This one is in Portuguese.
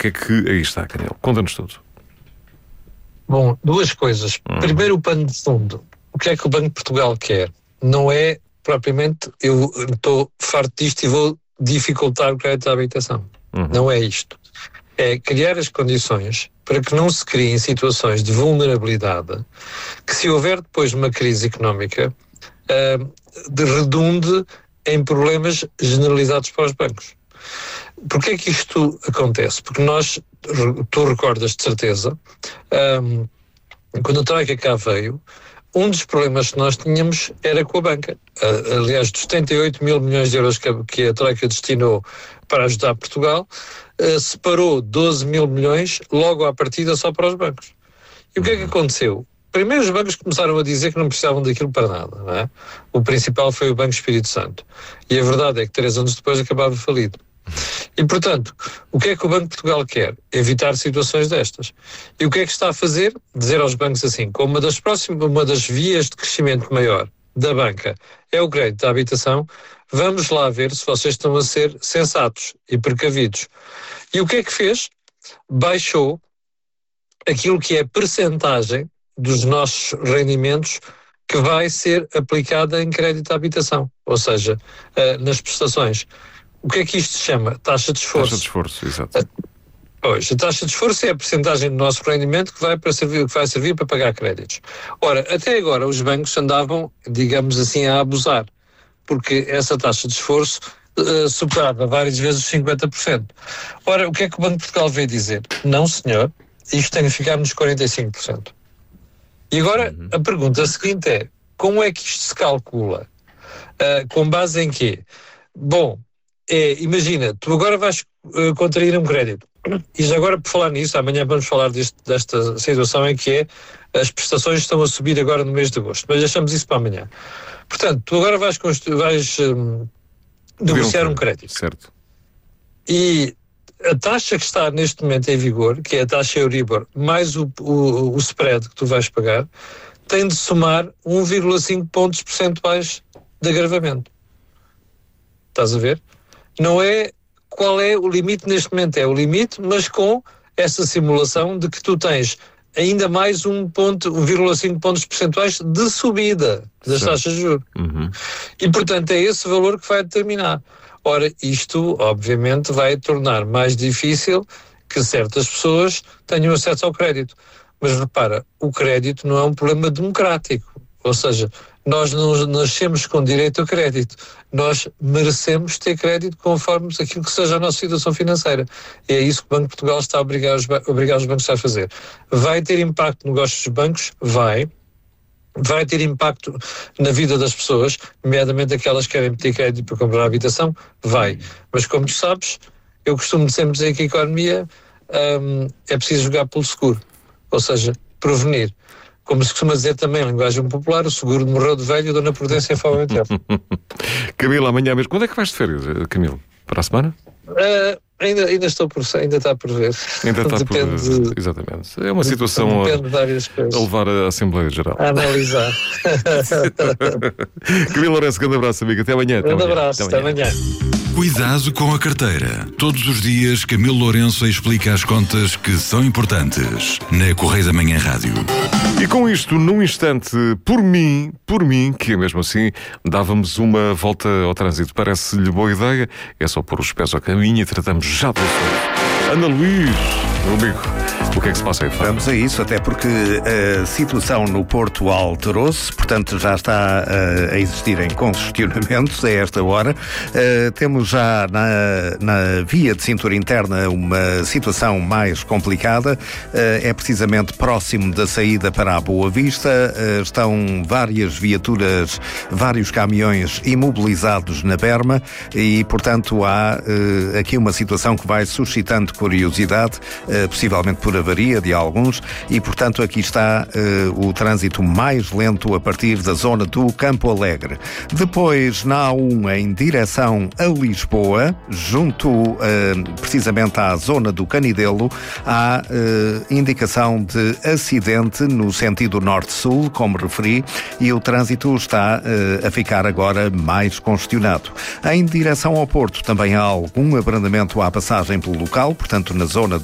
que é que aí está, Canelo? Conta-nos tudo. Bom, duas coisas. Primeiro, o pano de fundo. O que é que o Banco de Portugal quer? Não é propriamente, eu estou farto disto e vou dificultar o crédito à habitação. Não é isto. É criar as condições para que não se criem situações de vulnerabilidade que, se houver depois uma crise económica, redunde em problemas generalizados para os bancos. Porquê é que isto acontece? Porque tu recordas de certeza, quando a Troika cá veio, um dos problemas que nós tínhamos era com a banca. Aliás, dos 78 mil milhões de euros que a Troika destinou para ajudar Portugal, separou 12 mil milhões logo à partida só para os bancos. E o que é que aconteceu? Primeiro os bancos começaram a dizer que não precisavam daquilo para nada, não é? O principal foi o Banco Espírito Santo. E a verdade é que 3 anos depois acabava falido. E, portanto, o que é que o Banco de Portugal quer? Evitar situações destas. E o que é que está a fazer? Dizer aos bancos assim, como uma das vias de crescimento maior da banca é o crédito à habitação, vamos lá ver se vocês estão a ser sensatos e precavidos. E o que é que fez? Baixou aquilo que é a percentagem dos nossos rendimentos que vai ser aplicada em crédito à habitação, ou seja, nas prestações. O que é que isto se chama? Taxa de esforço. Taxa de esforço, exato. Pois, a taxa de esforço é a percentagem do nosso rendimento que vai servir para pagar créditos. Ora, até agora os bancos andavam, digamos assim, a abusar, porque essa taxa de esforço superava várias vezes os 50%. Ora, o que é que o Banco de Portugal veio dizer? Não, senhor, isto tem que ficar nos 45%. E agora a pergunta seguinte é, como é que isto se calcula? Com base em quê? Bom, imagina, tu agora vais contrair um crédito. E já agora, por falar nisso, amanhã vamos falar desta situação em que as prestações estão a subir agora no mês de agosto, mas deixamos isso para amanhã. Portanto, tu agora vais negociar um crédito. Certo. E a taxa que está neste momento em vigor, que é a taxa Euribor, mais o spread que tu vais pagar, tem de somar 1,5 pontos percentuais de agravamento. Estás a ver? Não é qual é o limite neste momento, é o limite, mas com essa simulação de que tu tens ainda mais 1,5 pontos percentuais de subida das taxas de juros. E, portanto, é esse valor que vai determinar. Ora, isto, obviamente, vai tornar mais difícil que certas pessoas tenham acesso ao crédito. Mas, repara, o crédito não é um problema democrático. Ou seja, nós não nascemos com direito a crédito. Nós merecemos ter crédito conforme aquilo que seja a nossa situação financeira. E é isso que o Banco de Portugal está a obrigar os bancos a fazer. Vai ter impacto no negócio dos bancos? Vai ter impacto na vida das pessoas, nomeadamente aquelas que querem pedir crédito para comprar a habitação? Vai. Mas como tu sabes, eu costumo sempre dizer que a economia é preciso jogar pelo seguro. Ou seja, prevenir. Como se costuma dizer também em linguagem popular, o seguro de morreu de velho e a Dona Prudência foi ao enterro. Camilo, amanhã mesmo. Quando é que vais de férias, Camilo? Para a semana? Ainda está por ver. Ainda está por ver, exatamente. É uma situação a levar à Assembleia Geral. A analisar. Camilo Lourenço, grande abraço, amigo. Até amanhã. Grande abraço, até amanhã. Cuidado com a carteira. Todos os dias, Camilo Lourenço explica as contas que são importantes na Correio da Manhã Rádio. E com isto, num instante, por mim, que é mesmo assim, dávamos uma volta ao trânsito. Parece-lhe boa ideia? É só pôr os pés ao caminho e tratamos já do assunto. Ana Luís, meu amigo, o que é que se passa aí? Vamos a isso, até porque a situação no Porto alterou-se, portanto já está a existirem congestionamentos a esta hora. Temos já na via de cintura interna uma situação mais complicada, é precisamente próximo da saída para a Boa Vista. Estão várias viaturas, vários caminhões imobilizados na berma e, portanto, há aqui uma situação que vai suscitando curiosidade, possivelmente por avaria de alguns, e, portanto, aqui está o trânsito mais lento a partir da zona do Campo Alegre. Depois, na A1, em direção a Lisboa, junto precisamente à zona do Canidelo, há indicação de acidente no sentido norte-sul, como referi, e o trânsito está a ficar agora mais congestionado. Em direção ao Porto, também há algum abrandamento à passagem pelo local, portanto, na zona